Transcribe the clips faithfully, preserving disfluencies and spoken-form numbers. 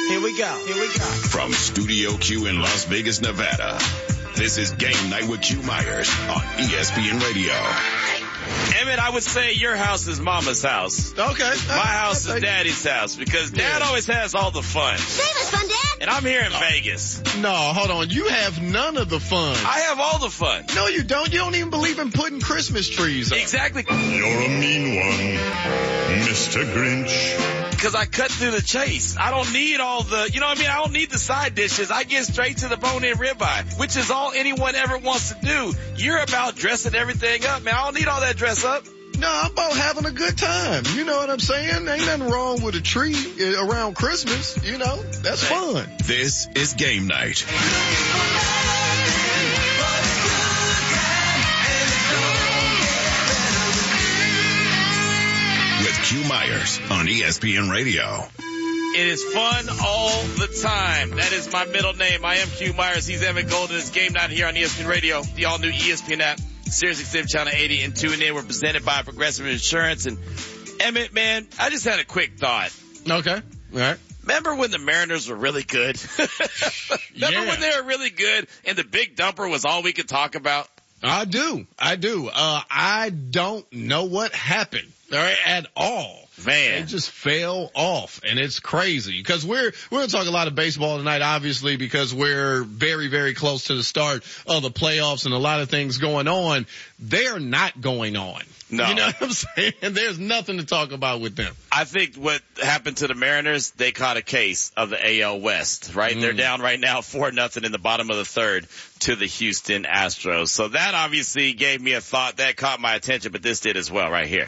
Here we go. Here we go. From Studio Q in Las Vegas, Nevada, this is Game Night with Q Myers on E S P N Radio. Emmett, I would say your house is mama's house. Okay. My house is daddy's house because dad Yeah. always has all the fun. Save us fun, Dad. And I'm here in Vegas. No, hold on. You have none of the fun. I have all the fun. No, you don't. You don't even believe in putting Christmas trees up. Exactly. You're a mean one, Mister Grinch. Because I cut through the chase. I don't need all the, you know what I mean? I don't need the side dishes. I get straight to the bone-in ribeye, which is all anyone ever wants to do. You're about dressing everything up, man. I don't need all that dress up. No, I'm about having a good time. You know what I'm saying? Ain't nothing wrong with a tree around Christmas. You know, that's fun. This is Game Night. With Q Myers on E S P N Radio. It is fun all the time. That is my middle name. I am Q Myers. He's Emmett Golden. It's Game Night here on E S P N Radio, the all-new E S P N app, Sirius X M Channel eighty, and tune in. We're presented by Progressive Insurance. And Emmett, man, I just had a quick thought. Okay. All right. Remember when the Mariners were really good? Remember Yeah. when they were really good and the big dumper was all we could talk about? I do. I do. Uh, I don't know what happened, all right, at all. Man. It just fell off, and it's crazy because we're we're going to talk a lot of baseball tonight, obviously, because we're very, very close to the start of the playoffs and a lot of things going on. They're not going on. No. You know what I'm saying? There's nothing to talk about with them. I think what happened to the Mariners, they caught a case of the A L West, right? Mm. They're down right now four nothing in the bottom of the third to the Houston Astros. So that obviously gave me a thought. That caught my attention, but this did as well right here.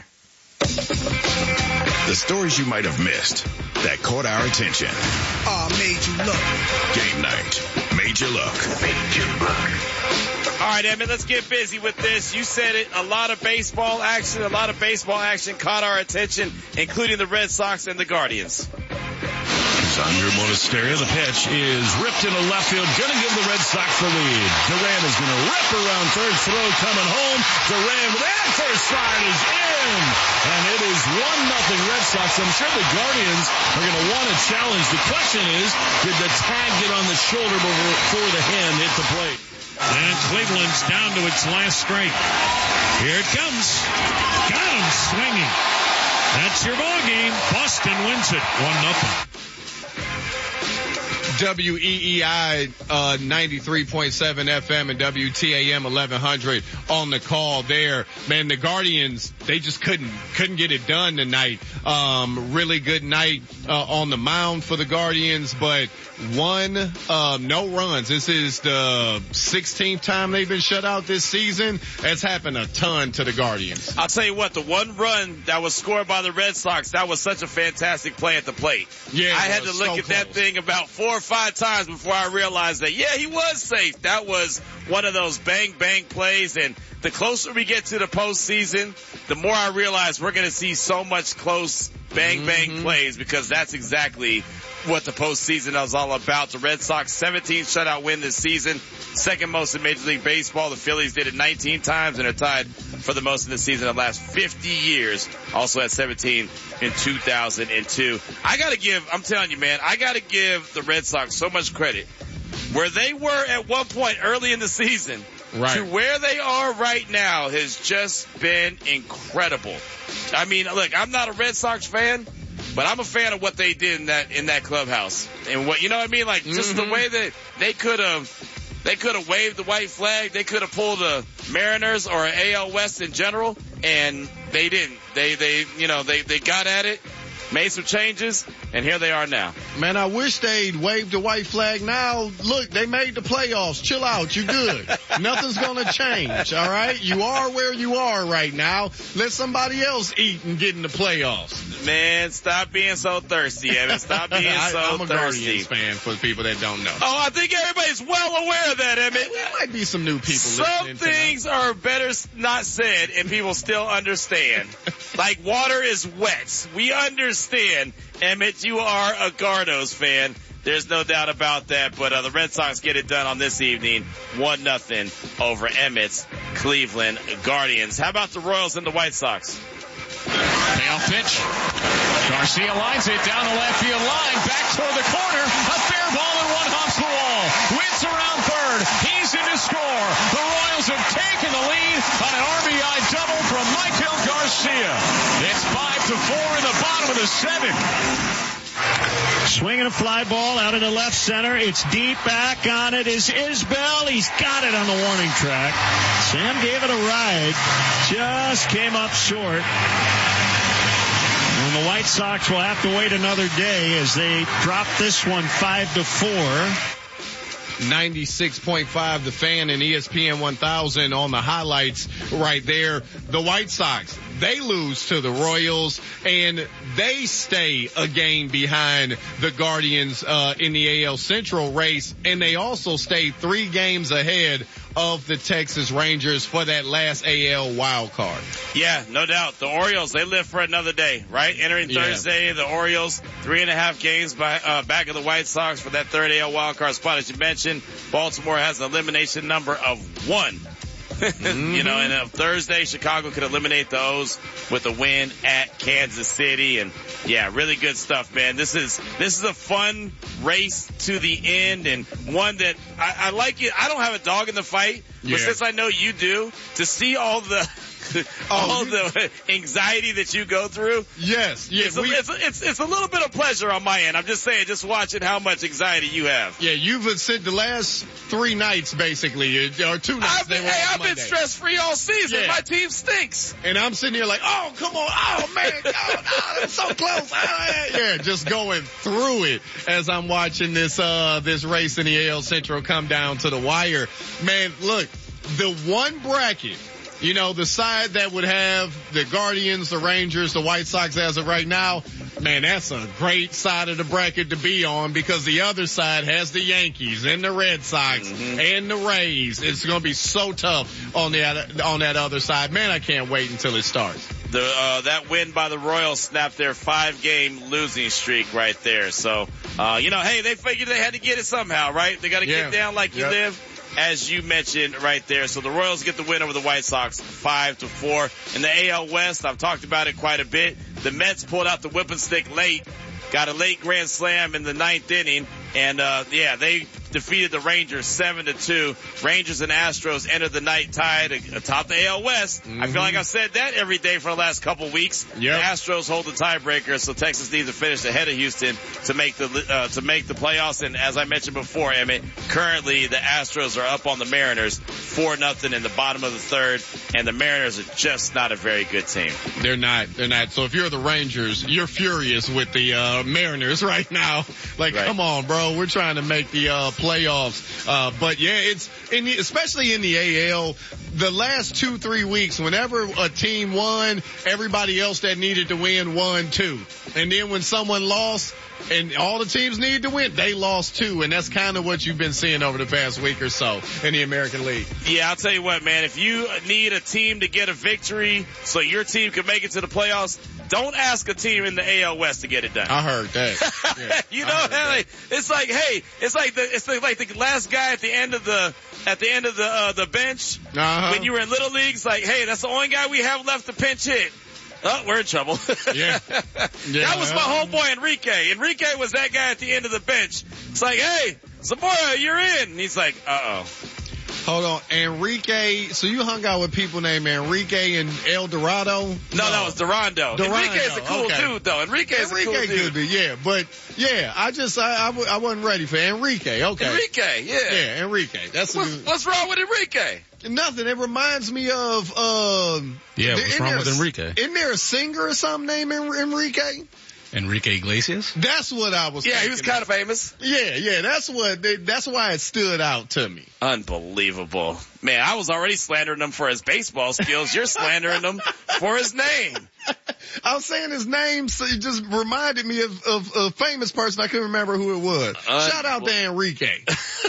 The stories you might have missed that caught our attention. Oh, made you look. Game Night made you look. Made you look. All right, Emmett, let's get busy with this. You said it, a lot of baseball action, a lot of baseball action caught our attention, including the Red Sox and the Guardians. Under Monasterio, the pitch is ripped into left field, going to give the Red Sox the lead. Duran is going to rip around third, throw coming home. Duran with that first slide is in, and it is one nothing Red Sox. I'm sure the Guardians are going to want a challenge. The question is, did the tag get on the shoulder before the hand hit the plate? And Cleveland's down to its last strike. Here it comes. Got him swinging. That's your ball game. Boston wins it one nothing. W E E I uh, ninety-three point seven F M and W T A M eleven hundred on the call there. Man, the Guardians, they just couldn't couldn't get it done tonight. Um, really good night uh, on the mound for the Guardians, but one, uh, no runs. This is the sixteenth time they've been shut out this season. That's happened a ton to the Guardians. I'll tell you what, the one run that was scored by the Red Sox, that was such a fantastic play at the plate. Yeah, I had to look so at close. that thing about four or five times before I realized that, yeah, he was safe. That was one of those bang, bang plays. And the closer we get to the postseason, the more I realize we're going to see so much close bang, bang mm-hmm. plays, because that's exactly what the postseason is all about. The Red Sox, seventeenth shutout win this season, second most in Major League Baseball. The Phillies did it nineteen times and are tied for the most in the season in the last fifty years. Also at seventeen in two thousand two. I got to give, I'm telling you, man, I got to give the Red Sox so much credit. Where they were at one point early in the season right. to where they are right now has just been incredible. I mean, look, I'm not a Red Sox fan, but I'm a fan of what they did in that in that clubhouse. And what, you know what I mean? Like, just mm-hmm. the way that they could have they could have waved the white flag, they could have pulled the Mariners or A L West in general, and they didn't. They they you know, they they got at it, made some changes, and here they are now. Man, I wish they'd waved the white flag now. Look, they made the playoffs. Chill out. You good. Nothing's going to change, all right? You are where you are right now. Let somebody else eat and get in the playoffs. Man, stop being so thirsty, Evan. Stop being so I, I'm a thirsty. Guardians fan for the people that don't know. Oh, I think everybody's well aware of that, Emmett. There might be some new people Some listening things tonight. are better not said, and people still understand. Like, water is wet. We understand. Emmett, you are a Gardos fan. There's no doubt about that. But uh, the Red Sox get it done on this evening, one nothing over Emmett's Cleveland Guardians. How about the Royals and the White Sox? Payoff pitch. Garcia lines it down the left field line. Back toward the corner. A fair ball and one hops the wall. Wins around third. He's in to score. The Royals have taken the lead on an R B I double from Michael Garcia. It's five to four in the bottom of the seventh. Swinging a fly ball out into left center. It's deep. Back on it is Isbell. He's got it on the warning track. Sam gave it a ride. Just came up short. And the White Sox will have to wait another day as they drop this one five to four. ninety-six point five The Fan and E S P N one thousand on the highlights right there. The White Sox, they lose to the Royals and they stay a game behind the Guardians uh in the A L Central race, and they also stay three games ahead of the Texas Rangers for that last A L wild card. Yeah, no doubt. The Orioles, they live for another day, right? Entering Yeah. Thursday, the Orioles, three and a half games by, uh, back of the White Sox for that third A L wild card spot. As you mentioned, Baltimore has an elimination number of one. Mm-hmm. You know, and uh, Thursday, Chicago could eliminate the O's with a win at Kansas City. And yeah, really good stuff, man. This is, this is a fun race to the end, and one that I, I like it. I don't have a dog in the fight, but Yeah. since I know you do, to see all the, all Oh, the anxiety that you go through. Yes, yes. It's a, we, it's, a, it's, it's a little bit of pleasure on my end. I'm just saying, just watching how much anxiety you have. yeah, you've said the last three nights basically, or two nights. I've been, they were hey, on I've been Monday. stress free all season. Yeah. My team stinks. And I'm sitting here like, oh, come on. Oh, man. Oh, no, that's so close. Yeah, just going through it as I'm watching this, uh, this race in the A L Central come down to the wire. Man, look, the one bracket, you know, the side that would have the Guardians, the Rangers, the White Sox as of right now, man, that's a great side of the bracket to be on, because the other side has the Yankees and the Red Sox mm-hmm. and the Rays. It's going to be so tough on the on that other side. Man, I can't wait until it starts. The, uh, that win by the Royals snapped their five-game losing streak right there. So, uh, you know, hey, they figured they had to get it somehow, right? They got to Yeah. get down like you Yep. live, as you mentioned right there. So the Royals get the win over the White Sox, five to four. In the A L West, I've talked about it quite a bit. The Mets pulled out the whipping stick late, got a late grand slam in the ninth inning, and uh, yeah, they defeated the Rangers seven to two. Rangers and Astros entered the night tied atop the A L West. Mm-hmm. I feel like I've said that every day for the last couple weeks. Yep. The Astros hold the tiebreaker, so Texas needs to finish ahead of Houston to make the uh, to make the playoffs. And as I mentioned before, Emmett, currently the Astros are up on the Mariners four nothing in the bottom of the third, and the Mariners are just not a very good team. They're not. They're not. So if you're the Rangers, you're furious with the uh, Mariners right now. Like, Right. come on, bro. We're trying to make the uh, playoffs. Uh, but yeah, it's in the, especially in the A L. The last two, three weeks, whenever a team won, everybody else that needed to win won too. And then when someone lost, and all the teams needed to win, they lost too. And that's kind of what you've been seeing over the past week or so in the American League. Yeah, I'll tell you what, man. If you need a team to get a victory so your team can make it to the playoffs, don't ask a team in the A L West to get it done. I heard that. Yeah, you I know, heard that. like, it's like, hey, it's like the it's like the last guy at the end of the at the end of the uh, the bench Uh-huh. when you were in little leagues. Like, hey, that's the only guy we have left to pinch hit. Oh, we're in trouble. Yeah. Yeah. That was my homeboy Enrique. Enrique was that guy at the end of the bench. It's like, hey, Zamora, you're in. And he's like, uh-oh. Hold on, Enrique. So you hung out with people named Enrique and El Dorado? No, that was Durando. Durando, Enrique's a cool okay. dude, though. Enrique's Enrique a cool dude. could be, yeah. But yeah, I just I, I, w- I wasn't ready for Enrique. Okay. Enrique, yeah. Yeah, Enrique. That's a What's, good, what's wrong with Enrique? nothing. It reminds me of um. Yeah, what's isn't wrong there with a- Enrique? Isn't there a singer or something named En- Enrique? Enrique Iglesias? That's what I was. Yeah, he was thinking kind of famous. Yeah, yeah. That's what. That's why it stood out to me. Unbelievable. Man, I was already slandering him for his baseball skills. You're slandering him for his name. I was saying his name, so it just reminded me of, of a famous person. I couldn't remember who it was. Uh, Shout out to Enrique.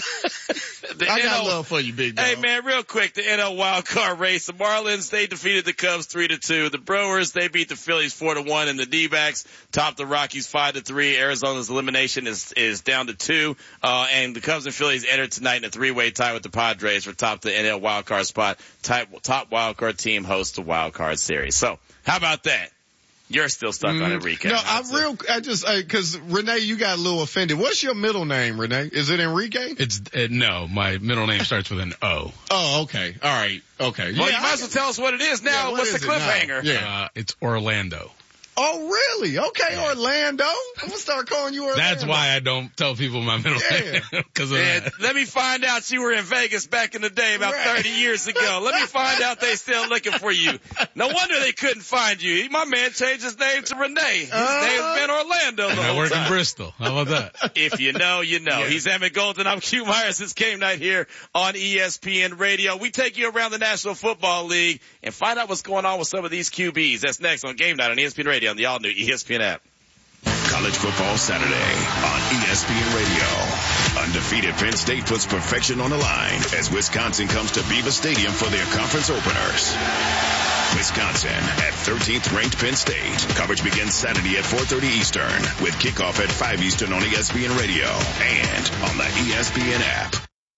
The I got N L love for you, big dog. Hey man, real quick, the N L wild card race. The Marlins, they defeated the Cubs three to two. The Brewers, they beat the Phillies four to one, and the D-backs topped the Rockies five to three. Arizona's elimination is is down to two. Uh and the Cubs and Phillies entered tonight in a three-way tie with the Padres for top the N L wild card spot. Top, top wild card team hosts the wild card series. So, how about that? You're still stuck Mm, on Enrique. No, That's I'm real, I just, uh, cause Renee, you got a little offended. What's your middle name, Renee? Is it Enrique? It's, uh, no, my middle name starts with an O. Oh, okay. All right. Okay. Well, yeah, you might I- as well tell us what it is now. Yeah, what What's the is it now? cliffhanger? Yeah. Uh, it's Orlando. Oh, really? Okay, Orlando. I'm gonna start calling you Orlando. That's why I don't tell people my middle Yeah. name. Cause of And that. let me find out you were in Vegas back in the day about Right. thirty years ago. Let me find out they still looking for you. No wonder they couldn't find you. My man changed his name to Renee. His Uh-huh. name's been Orlando the And I whole work in time. Bristol. How about that? If you know, you know. He's Emmett Golden. I'm Q Myers. It's Game Night here on E S P N Radio. We take you around the National Football League and find out what's going on with some of these Q Bs. That's next on Game Night on E S P N Radio on the all-new E S P N app. College football Saturday on E S P N Radio. Undefeated Penn State puts perfection on the line as Wisconsin comes to Beaver Stadium for their conference openers. Wisconsin at thirteenth ranked Penn State. Coverage begins Saturday at four thirty Eastern with kickoff at five Eastern on E S P N Radio and on the E S P N app.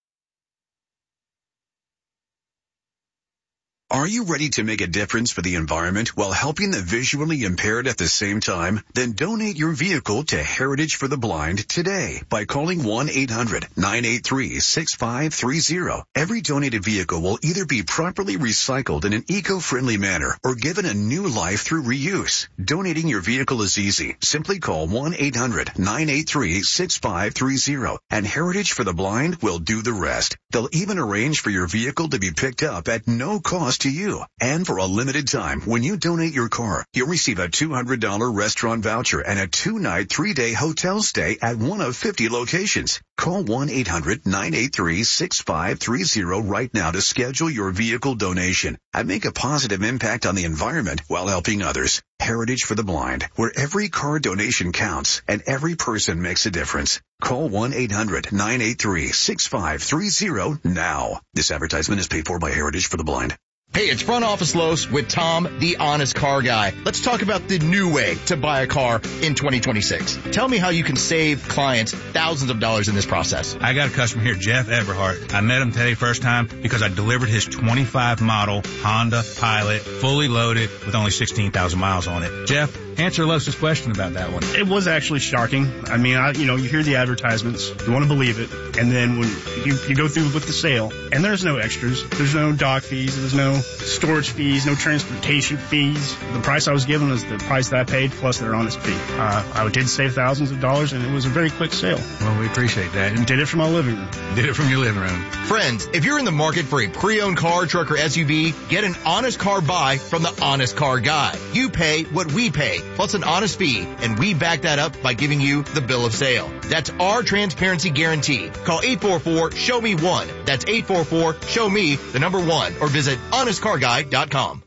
Are you ready to make a difference for the environment while helping the visually impaired at the same time? Then donate your vehicle to Heritage for the Blind today by calling one eight hundred nine eight three six five three zero. Every donated vehicle will either be properly recycled in an eco-friendly manner or given a new life through reuse. Donating your vehicle is easy. Simply call one eight hundred nine eight three six five three zero and Heritage for the Blind will do the rest. They'll even arrange for your vehicle to be picked up at no cost to you. And for a limited time, when you donate your car, you'll receive a two hundred dollars restaurant voucher and a two-night, three-day hotel stay at one of fifty locations. Call one eight hundred nine eight three six five three zero right now to schedule your vehicle donation and make a positive impact on the environment while helping others. Heritage for the Blind, where every car donation counts and every person makes a difference. Call one eight hundred nine eight three six five three zero now. This advertisement is paid for by Heritage for the Blind. Hey, it's Front Office Los with Tom, the honest car guy. Let's talk about the new way to buy a car in twenty twenty-six. Tell me how you can save clients thousands of dollars in this process. I got a customer here, Jeff Everhart. I met him today first time because I delivered his twenty-five model Honda Pilot, fully loaded with only sixteen thousand miles on it. Jeff, answer Los's question about that one. It was actually shocking. I mean, I, you know, you hear the advertisements, you want to believe it, and then when you, you go through with the sale, and there's no extras, there's no dock fees, there's no storage fees, no transportation fees. The price I was given is the price that I paid plus their honest fee. Uh, I did save thousands of dollars, and it was a very quick sale. Well, we appreciate that. And did it from my living room. Did it from your living room. Friends, if you're in the market for a pre-owned car, truck, or S U V, get an honest car buy from the Honest Car Guy. You pay what we pay, plus an honest fee, and we back that up by giving you the bill of sale. That's our transparency guarantee. Call eight four four, show me one. That's eight four four, show me the number one, or visit honest car guy dot com.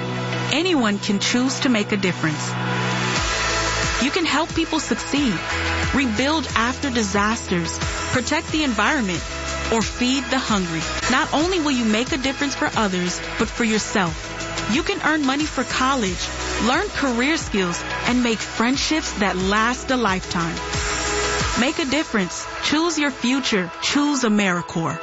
Anyone can choose to make a difference. You can help people succeed, rebuild after disasters, protect the environment, or feed the hungry. Not only will you make a difference for others, but for yourself. You can earn money for college, learn career skills, and make friendships that last a lifetime. Make a difference. Choose your future. Choose AmeriCorps.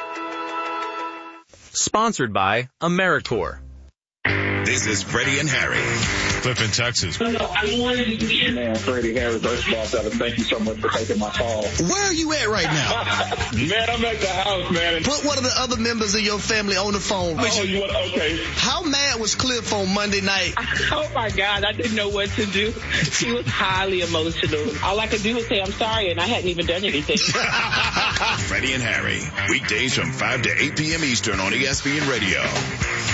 Sponsored by AmeriCorps. This is Freddie and Harry. Cliff in Texas. Man, Freddie Harris, first of all, fellas, thank you so much for taking my call. Where are you at right now? Man, I'm at the house, man. Put one of the other members of your family on the phone. Oh, you want, okay. How mad was Cliff on Monday night? Oh, my God. I didn't know what to do. He was highly emotional. All I could do was say, I'm sorry, and I hadn't even done anything. Freddie and Harry, weekdays from five to eight p.m. Eastern on E S P N Radio.